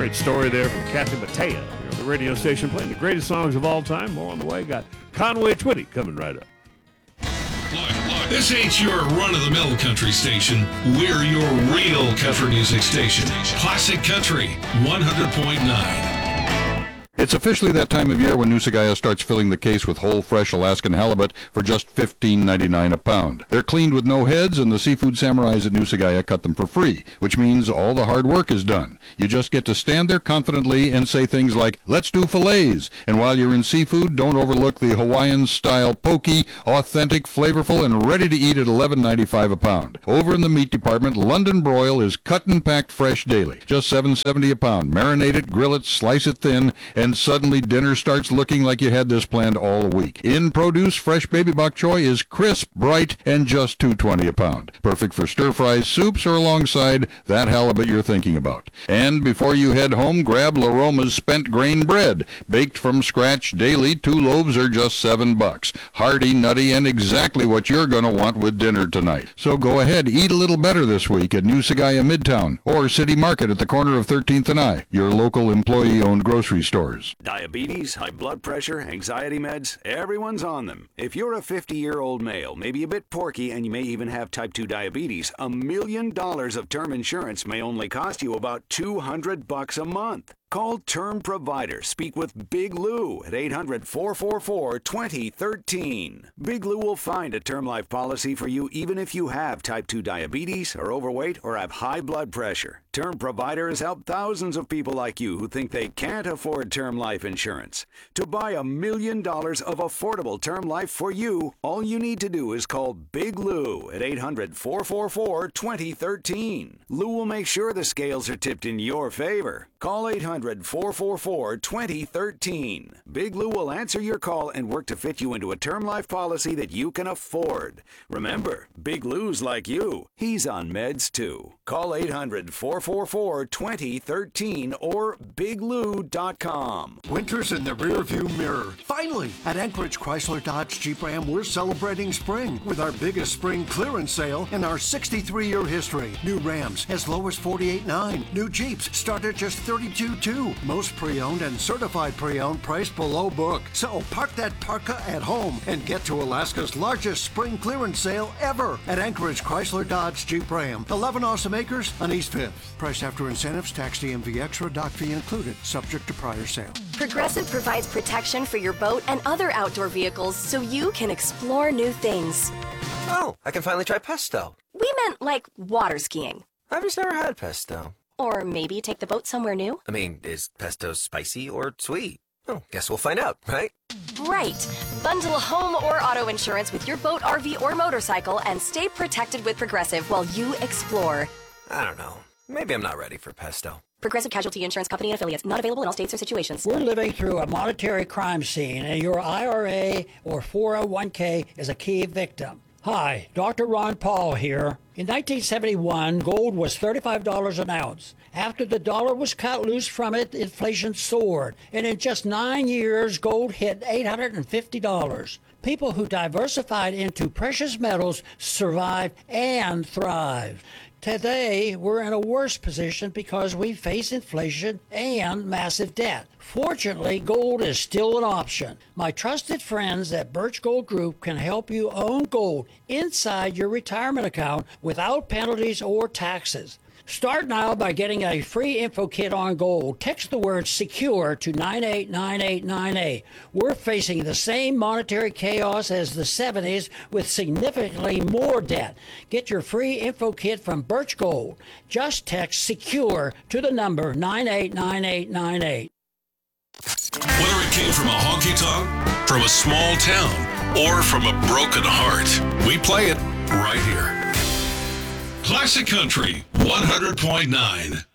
Great story there from Kathy Mattea here on the radio station, playing the greatest songs of all time. More on the way. Got Conway Twitty coming right up. Look, this ain't your run-of-the-mill country station. We're your real country music station. Classic Country 100.9. It's officially that time of year when Nusagaya starts filling the case with whole, fresh Alaskan halibut for just $15.99 a pound. They're cleaned with no heads, and the seafood samurais at Nusagaya cut them for free, which means all the hard work is done. You just get to stand there confidently and say things like, "Let's do fillets." And while you're in seafood, don't overlook the Hawaiian-style poke, authentic, flavorful, and ready to eat at $11.95 a pound. Over in the meat department, London broil is cut and packed fresh daily. Just $7.70 a pound. Marinate it, grill it, slice it thin, and suddenly dinner starts looking like you had this planned all week. In produce, fresh baby bok choy is crisp, bright, and just $2.20 a pound. Perfect for stir-fries, soups, or alongside that halibut you're thinking about. And before you head home, grab La Roma's spent grain bread. Baked from scratch daily, 2 loaves are just $7. Hearty, nutty, and exactly what you're going to want with dinner tonight. So go ahead, eat a little better this week at Nusagaya Midtown or City Market at the corner of 13th and I, your local employee-owned grocery stores. Diabetes, high blood pressure, anxiety meds, everyone's on them. If you're a 50-year-old male, maybe a bit porky, and you may even have type 2 diabetes, $1 million of term insurance may only cost you about $200 a month. Call Term Provider. Speak with Big Lou at 800-444-2013. Big Lou will find a term life policy for you even if you have type 2 diabetes, are overweight, or have high blood pressure. Term Provider has helped thousands of people like you who think they can't afford term life insurance. To buy $1 million of affordable term life for you, all you need to do is call Big Lou at 800-444-2013. Lou will make sure the scales are tipped in your favor. Call 800-444-2013. Big Lou will answer your call and work to fit you into a term life policy that you can afford. Remember, Big Lou's like you. He's on meds too. Call 800-444-2013 or biglou.com. Winter's in the rearview mirror. Finally, at Anchorage Chrysler Dodge Jeep Ram, we're celebrating spring with our biggest spring clearance sale in our 63-year history. New Rams as low as $48.9. New Jeeps start at just $32.2. Most pre-owned and certified pre-owned priced below book. So park that parka at home and get to Alaska's largest spring clearance sale ever at Anchorage Chrysler Dodge Jeep Ram. 11 awesome acres on East 5th. Price after incentives, tax DMV extra, dock fee included, subject to prior sale. Progressive provides protection for your boat and other outdoor vehicles so you can explore new things. Oh, I can finally try pesto. We meant like water skiing. I've just never had pesto. Or maybe take the boat somewhere new. I mean, is pesto spicy or sweet? Oh, guess we'll find out, right? Right. Bundle home or auto insurance with your boat, RV, or motorcycle and stay protected with Progressive while you explore. I don't know. Maybe I'm not ready for pesto. Progressive Casualty Insurance Company and Affiliates. Not available in all states or situations. We're living through a monetary crime scene, and your IRA or 401k is a key victim. Hi, Dr. Ron Paul here. In 1971, gold was $35 an ounce. After the dollar was cut loose from it, inflation soared. And in just 9 years, gold hit $850. People who diversified into precious metals survived and thrived. Today, we're in a worse position because we face inflation and massive debt. Fortunately, gold is still an option. My trusted friends at Birch Gold Group can help you own gold inside your retirement account without penalties or taxes. Start now by getting a free info kit on gold. Text the word SECURE to 989898. We're facing the same monetary chaos as the 70s with significantly more debt. Get your free info kit from Birch Gold. Just text SECURE to the number 989898. Whether it came from a honky tonk, from a small town, or from a broken heart, we play it right here. Classic Country 100.9.